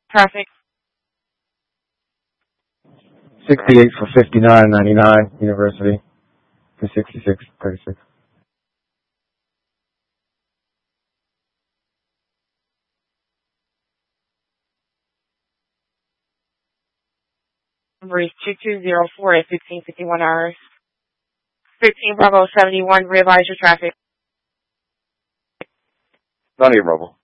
Traffic. 68 for 5999 University to 6636. Number is 2204 at 1651 hours. 15 Bravo 71, realize your traffic. 98 Bravo.